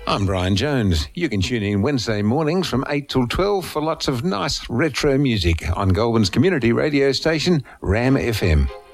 I'm Brian Jones. You can tune in Wednesday mornings from 8 till 12 for lots of nice retro music on Goulburn's community radio station, Ram FM.